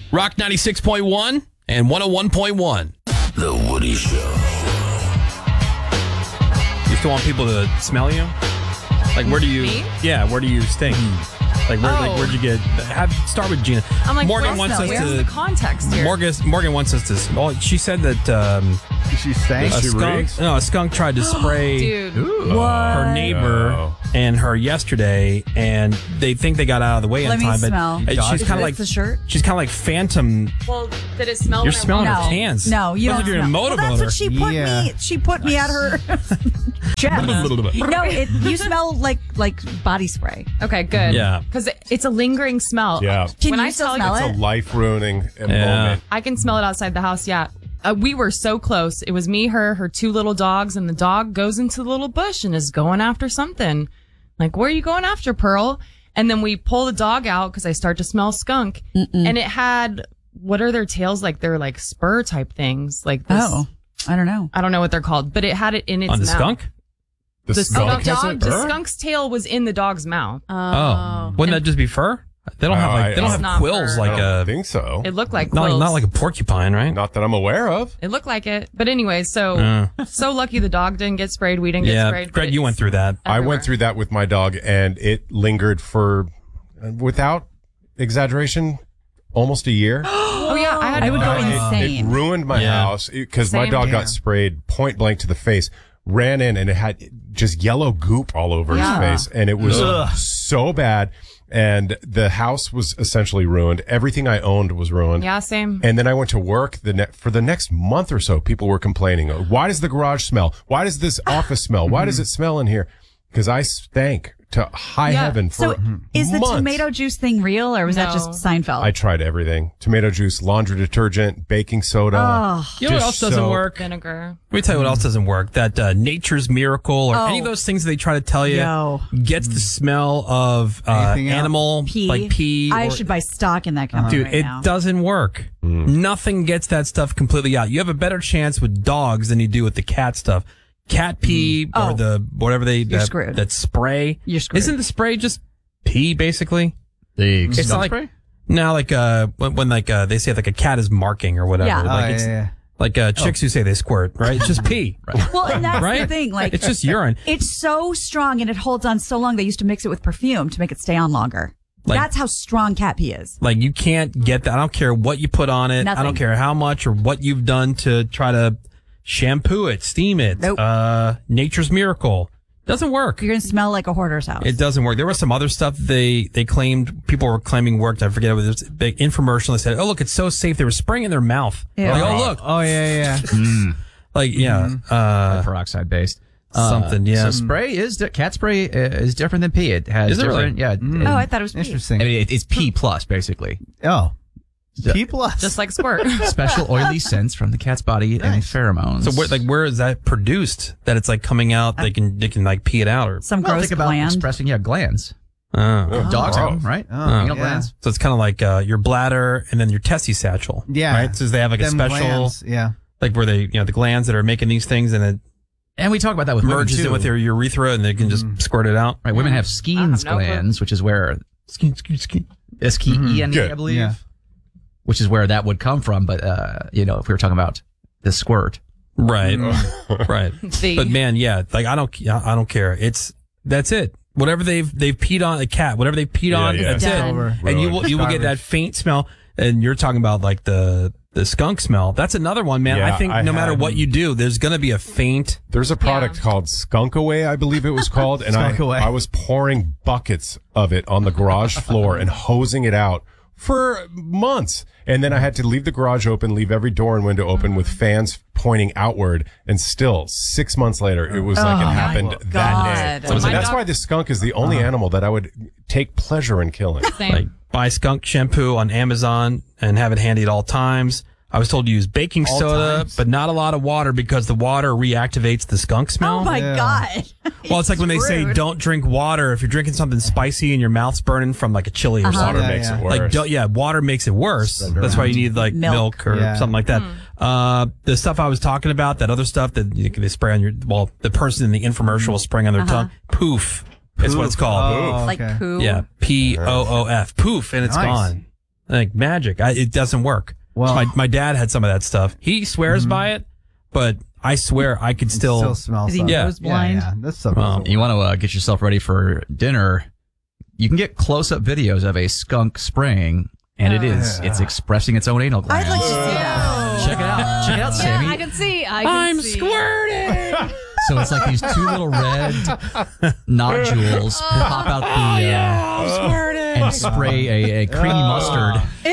Rock 96.1 and 101.1. The Woody Show. You still want people to smell you? Like, where do you... Me? Yeah, where do you stink? Where'd you get... Start with Gina. I'm like, Morgan where's wants us where's to... the context here? Morgan wants us to... Well, she said that... She stank. a skunk tried to spray Dude. her neighbor and her yesterday, and they think they got out of the way in Let me time. smell. But she's kind of like the shirt. She's kind of like Phantom. Well, did it smell? You're when I smelling walked her out? hands. No, you Sounds don't like you're a smell. Well, that's motorboater. what she put me. She put me at her chest. No, you smell like body spray. Okay, good. Yeah. Because it's a lingering smell. Yeah. Can When you I still tell smell you, it? It's a life-ruining moment. I can smell it outside the house. Yeah. We were so close. It was me, her two little dogs, and the dog goes into the little bush and is going after something. Like, where are you going after, Pearl? And then we pull the dog out because I start to smell skunk. And it had, what are their tails? Like, they're like spur type things. Like this. Oh, I don't know. I don't know what they're called, but it had it in its On the mouth. skunk? The skunk has a the burr? skunk's tail was in the dog's mouth. Oh. Wouldn't that just be fur? They don't have I they don't It's not have quills fur. like I don't think so. It looked like quills. not like a porcupine, right? Not that I'm aware of. It looked like it. But anyway, so lucky the dog didn't get sprayed. We didn't get Yeah, sprayed. Greg, you went through that. I everywhere. went through that with my dog, and it lingered for, without exaggeration, almost a year. Oh, yeah. I would go insane. It ruined my house because my Same dog here. got sprayed point blank to the face, ran in, and it had just yellow goop all over his face. And it was so bad. And the house was essentially ruined. Everything I owned was ruined. Yeah, same. And then I went to work for the next month or so. People were complaining. Why does the garage smell? Why does this office smell? Why does it smell in here? Because I stank to high heaven for So is the months. tomato juice thing real, or was that just Seinfeld? I tried everything. Tomato juice, laundry detergent, baking soda. You know what dish else doesn't soap. work? Vinegar. Let me tell you what else doesn't work. That Nature's Miracle or any of those things they try to tell you Yo. gets the smell of Anything else? animal, pee. like pee. I or- should buy stock in that company Dude, right it now. doesn't work. Nothing gets that stuff completely out. You have a better chance with dogs than you do with the cat stuff. Cat pee or the whatever screwed. that spray. You're screwed. Isn't the spray just pee basically? The It's not like no, like when they say like a cat is marking or whatever. Yeah. Like it's like chicks who say they squirt, right? It's just pee. Well, and that's Right? the thing. Like, It's just urine. It's so strong and it holds on so long. They used to mix it with perfume to make it stay on longer. Like- That's how strong cat pee is. Like you can't get that. I don't care what you put on it. I Nothing. don't care how much or what you've done to try to shampoo it, steam it. Nope. Nature's Miracle doesn't work. You're gonna smell like a hoarder's house. It doesn't work. There was some other stuff they claimed people were claiming worked. I forget. It was a big infomercial. They said, "Oh look, it's so safe." They were spraying in their mouth. Yeah. Like, oh look, Oh, yeah. like yeah, peroxide based. something. Yeah. So spray cat spray is different than pee. It has Is it really? different. Yeah. Oh, I thought it was pee. Interesting. I mean, it's P plus basically. Oh. P plus. Just like squirt. Special oily scents from the cat's body and pheromones. So where is that produced? That it's like coming out. They can like pee it out or. Some well, gross think about gland. expressing glands. Oh. Dogs have gross. them, right? Oh, Anal yeah. glands. So it's kind of like your bladder and then your testy satchel. Yeah. Right. So they have like a Them special glands, yeah. like where they the glands that are making these things and it And we talk about that with women merges too. in with your urethra and they can just squirt it out. Right, women have Skene's I have no clue. glands, which is where Ski. S-K-E-N-E, Good. I believe, Yeah. which is where that would come from. But if we were talking about the squirt, Right. Right. The- But man, yeah, like I don't care. That's it. Whatever they've peed on a cat, whatever they peed on, yeah. that's Done. it. Over. And you will get Garbage. that faint smell. And you're talking about like the skunk smell. That's another one, man. Yeah, I think I no matter had- what you do, there's going to be a faint. There's a product called Skunk Away, I believe it was called, and Skunk Away. I was pouring buckets of it on the garage floor and hosing it out for months. And then I had to leave the garage open, leave every door and window open with fans pointing outward. And still, 6 months later, it was like it happened that God. day. So my that's dog- why the skunk is the only animal that I would take pleasure in killing. Same. Like buy skunk shampoo on Amazon and have it handy at all times. I was told to use baking All soda, times? but not a lot of water because the water reactivates the skunk smell. Oh my Yeah. God. Well, it's like when they say Rude. don't drink water if you're drinking something spicy and your mouth's burning from like a chili or something. Water Yeah, makes yeah. it worse. Like, water makes it worse. That's why you need like milk or Yeah. something like that. The stuff I was talking about, that other stuff that they spray on the person in the infomercial was spraying on their tongue. Poof. Is what it's called. Oh, Like okay. poo. Yeah. Poof. Poof. And it's Nice. gone. like magic. It doesn't work. Well- my dad had some of that stuff. He swears by it, but I swear I could Still smells. Is he Yeah. nose blind? Yeah, that's so You want to get yourself ready for dinner. You can get close-up videos of a skunk spraying, and it's expressing its own anal gland. I'd like to see that. Check it out. Check it out, Sammy. I can see. I'm squirting. So it's like these two little red nodules pop out and spray a creamy mustard. Ew.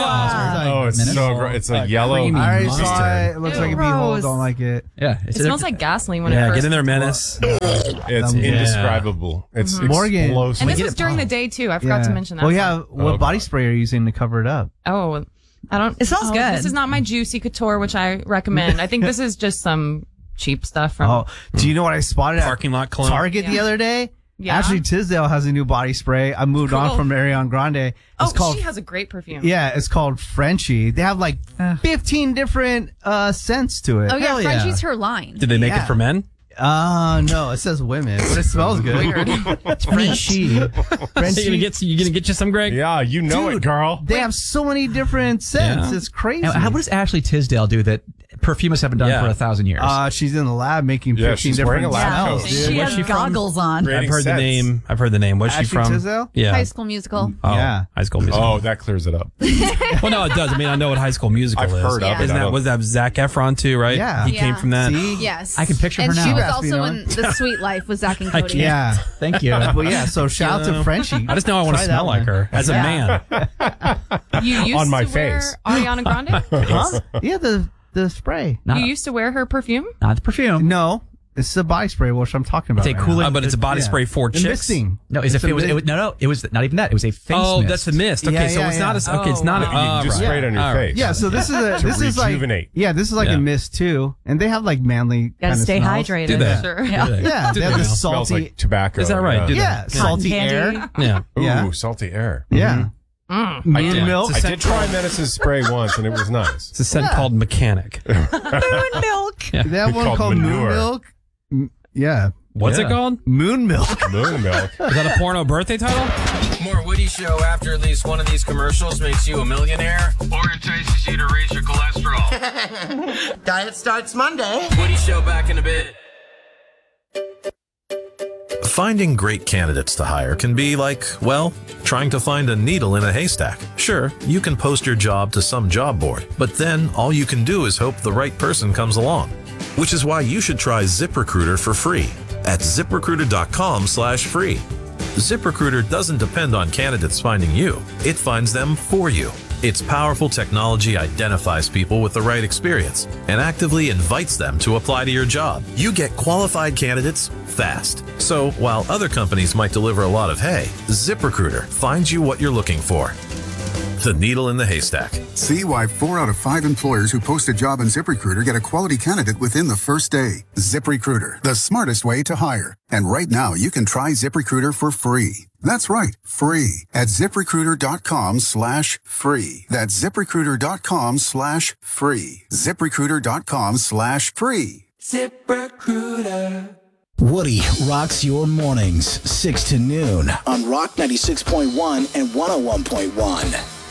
Oh, it's so gross. It's a yellow. creamy I already mustard. saw it. It looks like a beehole. Gross. Don't like it. Yeah, It smells like gasoline when it Yeah, first get in there, comes out. Menace. It's indescribable. It's Morgan. explosive. And this was during the day too. I forgot to mention that. Well, yeah. What Oh, body God. spray are you using to cover it up? Oh, I don't. It smells good. This is not my Juicy Couture, which I recommend. I think this is just some cheap stuff from. Oh, do you know what I spotted at Parking lot cologne. Target the Yeah. other day? Yeah. Ashley Tisdale has a new body spray. I moved on Cool. from Ariana Grande. It's Oh, called she has a great perfume. Yeah, it's called Frenchie. They have like 15 different scents to it. Oh yeah, Hell Frenchie's her line. Did they make Yeah. it for men? No, it says women, but it smells good. It's Frenchie. Frenchie. You gonna get you some, Greg? Yeah, you know it, Dude, girl. They have so many different scents. Yeah. It's crazy. Now, how does Ashley Tisdale do that perfumers haven't done Yeah. for 1,000 years? She's in the lab making Yeah, 15 she's different wearing a lab smells. coat. dude. She Where's has she from? goggles on. Great. I've heard the Scents. name. I've heard the name. What's she Ashley from? Tisdale? Yeah. High School Musical. Oh, Yeah. High School Musical. Oh, that clears it up. Well, no, it does. I mean, I know what High School Musical I've is. heard of Yeah. it. Isn't I that don't- was that Zac Efron too? Right? Yeah. He came from that. See? Yes. I can picture her and now. she was Raspy, also you know? in The Sweet Life with Zach and Cody. Yeah. Thank you. Well, yeah, so shout out to Frenchie. I just know I want to Try smell that like one. her as a man. You used On my to wear face. Ariana Grande. Huh? Yeah, the spray. Not, You used to wear her perfume. not the perfume. No, it's the body spray, which I'm talking about. It's a right cooling- now. But it's a body Yeah. spray for The chicks. mixing. No, it was not even that. It was a face Oh, mist. that's the mist. Okay, Yeah, so yeah, it's not yeah. a. Okay, it's not. Oh, A, wow. You can just right. spray it on your All right. face. Yeah, so this is a this is like rejuvenate. this is like Yeah. a mist too, and they have like manly. Gotta kinda stay smells. hydrated. Do that. Sure. Yeah. Yeah, Do they have that the now. Smells salty. like tobacco. Is that right? Do Yeah, that. salty Cotton air. candy. Yeah. Ooh, Yeah. salty air. Yeah, moon Yeah. milk. I did try Menace's spray once, and it was nice. It's a scent called Mechanic. Moon milk. They have one Called called moon manure. milk. Yeah, What's Yeah. it called? moon milk. Moon milk. Is that a porno birthday title? More Woody Show after at least one of these commercials makes you a millionaire or entices you to raise your cholesterol. Diet starts Monday. Woody Show back in a bit. Finding great candidates to hire can be like, well, trying to find a needle in a haystack. Sure, you can post your job to some job board, but then all you can do is hope the right person comes along. Which is why you should try ZipRecruiter for free at ZipRecruiter.com/free. ZipRecruiter doesn't depend on candidates finding you. It finds them for you. Its powerful technology identifies people with the right experience and actively invites them to apply to your job. You get qualified candidates fast. So while other companies might deliver a lot of hay, ZipRecruiter finds you what you're looking for. The needle in the haystack. See why 4 out of 5 employers who post a job on ZipRecruiter get a quality candidate within the first day. ZipRecruiter, the smartest way to hire. And right now, you can try ZipRecruiter for free. That's right, free at ZipRecruiter.com/free. That's ZipRecruiter.com/free. ZipRecruiter.com/free. ZipRecruiter. Woody rocks your mornings, 6 to noon on Rock 96.1 and 101.1.